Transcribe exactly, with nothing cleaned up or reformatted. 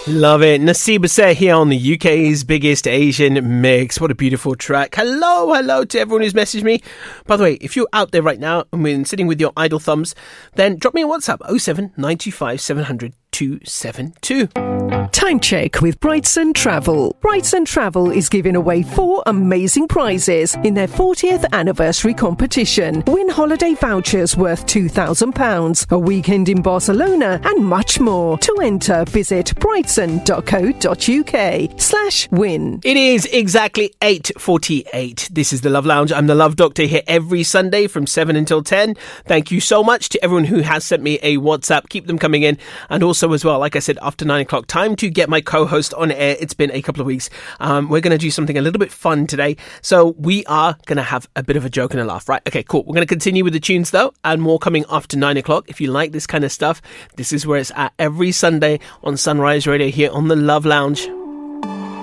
Love it. Naseeb Bassett here on the U K's biggest Asian mix. What a beautiful track. Hello, hello to everyone who's messaged me. By the way, if you're out there right now and been sitting with your idle thumbs, then drop me a WhatsApp oh seven nine two five seven hundred two seven two. Time check with Brightson Travel. Brightson Travel is giving away four amazing prizes in their fortieth anniversary competition. Win holiday vouchers worth two thousand pounds, a weekend in Barcelona, and much more. To enter, visit brightson.co.uk slash win. It is exactly eight forty-eight. This is the Love Lounge. I'm the Love Doctor here every Sunday from seven until ten. Thank you so much to everyone who has sent me a WhatsApp. Keep them coming in. And also as well, like I said, after nine o'clock, time to get my co-host on air. It's been a couple of weeks. Um, we're going to do something a little bit fun today. So we are going to have a bit of a joke and a laugh, right? Okay, cool. We're going to continue with the tunes though, and more coming after nine o'clock. If you like this kind of stuff, this is where it's at every Sunday on Sunrise Radio here on the Love Lounge.